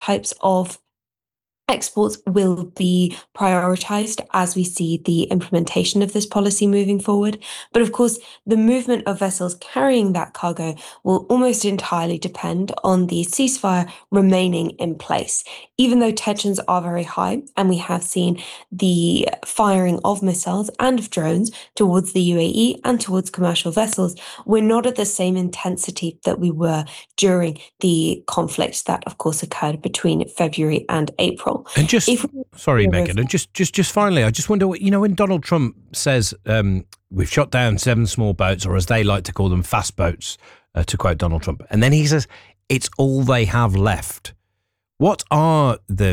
types of exports will be prioritised as we see the implementation of this policy moving forward. But of course, the movement of vessels carrying that cargo will almost entirely depend on the ceasefire remaining in place. Even though tensions are very high, and we have seen the firing of missiles and of drones towards the UAE and towards commercial vessels, we're not at the same intensity that we were during the conflict that, of course, occurred between February and April. And sorry, Megan, and just finally, I just wonder, when Donald Trump says we've shot down 7 small boats, or as they like to call them, fast boats, to quote Donald Trump, and then he says it's all they have left. What are the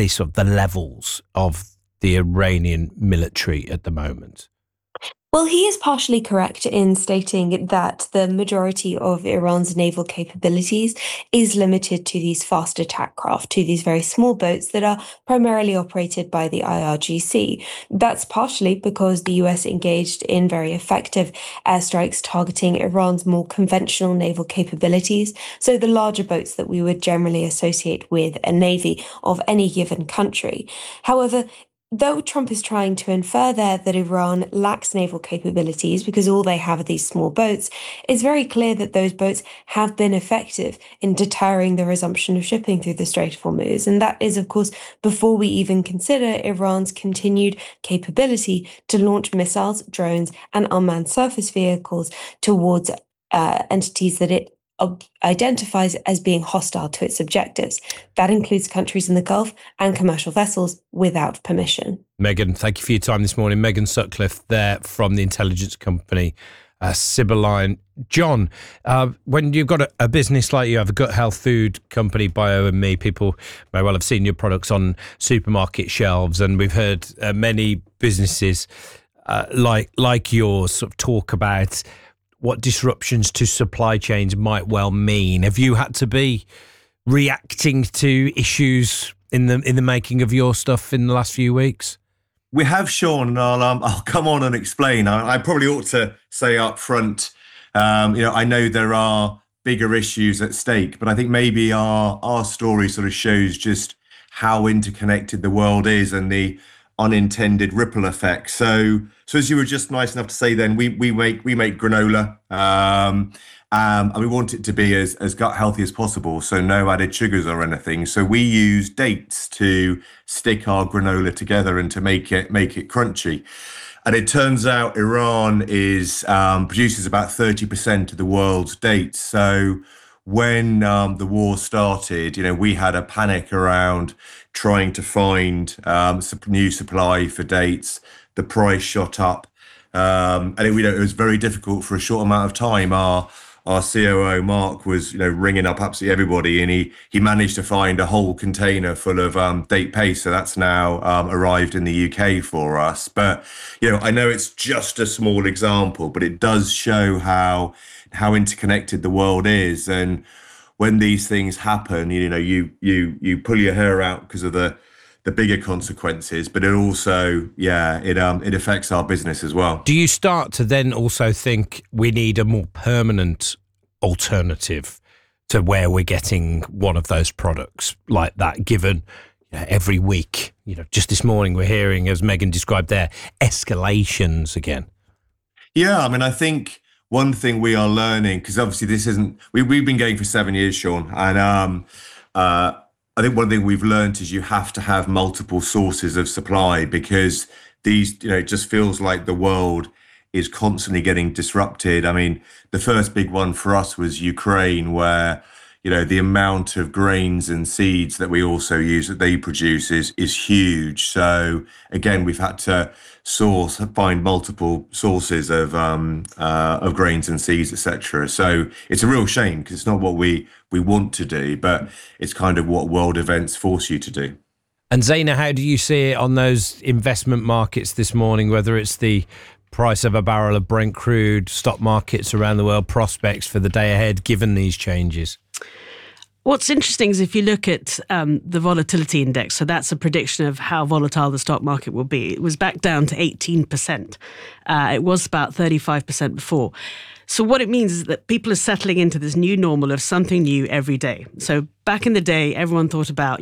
levels of the Iranian military at the moment? Well, he is partially correct in stating that the majority of Iran's naval capabilities is limited to these fast attack craft, to these very small boats that are primarily operated by the IRGC. That's partially because the US engaged in very effective airstrikes targeting Iran's more conventional naval capabilities, so the larger boats that we would generally associate with a navy of any given country. However, though Trump is trying to infer there that Iran lacks naval capabilities because all they have are these small boats, it's very clear that those boats have been effective in deterring the resumption of shipping through the Strait of Hormuz. And that is, of course, before we even consider Iran's continued capability to launch missiles, drones, and unmanned surface vehicles towards entities that it identifies as being hostile to its objectives. That includes countries in the Gulf and commercial vessels without permission. Megan, thank you for your time this morning. Megan Sutcliffe there from the intelligence company Sibylline. John, when you've got a business like you have, a gut health food company, Bio&Me, people may well have seen your products on supermarket shelves, and we've heard many businesses like yours sort of talk about what disruptions to supply chains might well mean. Have you had to be reacting to issues in the making of your stuff in the last few weeks? We have, Sean, and I'll come on and explain. I probably ought to say up front, I know there are bigger issues at stake, but I think maybe our story sort of shows just how interconnected the world is and the unintended ripple effect. So as you were just nice enough to say, then we make granola, and we want it to be as gut healthy as possible. So no added sugars or anything. So we use dates to stick our granola together and to make it crunchy. And it turns out Iran produces about 30% of the world's dates. So when the war started, we had a panic around trying to find some new supply for dates. The price shot up, and it was very difficult for a short amount of time. Our COO Mark was ringing up absolutely everybody, and he managed to find a whole container full of date paste. So that's now arrived in the UK for us. But I know it's just a small example, but it does show how interconnected the world is. And when these things happen, you pull your hair out because of the bigger consequences, but it also, it affects our business as well. Do you start to then also think we need a more permanent alternative to where we're getting one of those products like that, given every week, just this morning we're hearing, as Megan described there, escalations again? Yeah, I think one thing we are learning, because obviously this isn't, we've been going for 7 years, Sean, and I think one thing we've learned is you have to have multiple sources of supply, because these, it just feels like the world is constantly getting disrupted. The first big one for us was Ukraine, where, the amount of grains and seeds that we also use that they produce is huge. So again, we've had to find multiple sources of grains and seeds, etc. So it's a real shame, because it's not what we want to do, but it's kind of what world events force you to do. And Zaina, how do you see it on those investment markets this morning, whether it's the price of a barrel of Brent crude, stock markets around the world, prospects for the day ahead, given these changes? What's interesting is if you look at the volatility index, so that's a prediction of how volatile the stock market will be. It was back down to 18%. It was about 35% before. So what it means is that people are settling into this new normal of something new every day. So back in the day, everyone thought about,